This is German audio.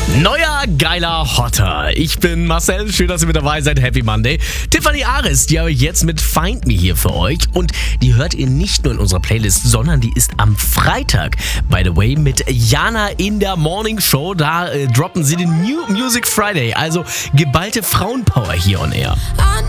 Neuer geiler Hotter. Ich bin Marcel, schön, dass ihr mit dabei seid. Happy Monday. Tiffany Aris, die habe ich jetzt mit Find Me hier für euch. Und die hört ihr nicht nur in unserer Playlist, sondern die ist am Freitag, by the way, mit Jana in der Morning Show. Da droppen sie den New Music Friday, also geballte Frauenpower hier on Air.